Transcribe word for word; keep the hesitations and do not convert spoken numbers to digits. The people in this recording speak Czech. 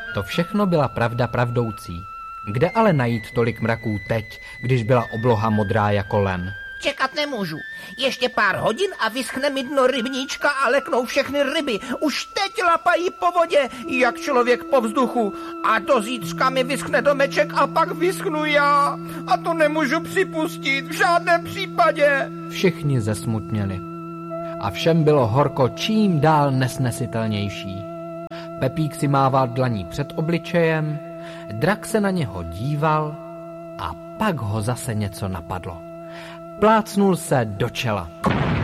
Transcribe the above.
To všechno byla pravda pravdoucí. Kde ale najít tolik mraků teď, když byla obloha modrá jako len? Čekat nemůžu. Ještě pár hodin a vyschne mi dno rybníčka a leknou všechny ryby. Už teď lapají po vodě, jak člověk po vzduchu. A do zítřka mi vyschne domeček a pak vyschnu já. A to nemůžu připustit v žádném případě. Všichni zesmutněli. A všem bylo horko čím dál nesnesitelnější. Pepík si mával dlaní před obličejem, drak se na něho díval a pak ho zase něco napadlo. Plácnul se do čela.